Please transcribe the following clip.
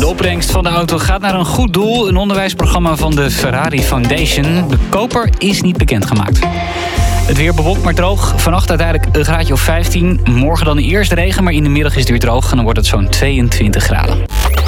opbrengst van de auto gaat naar een goed doel. Een onderwijsprogramma van de Ferrari Foundation. De koper is niet bekendgemaakt. Het weer bewolkt maar droog. Vannacht uiteindelijk een graadje of 15. Morgen dan eerst regen, maar in de middag is het weer droog. En dan wordt het zo'n 22 graden.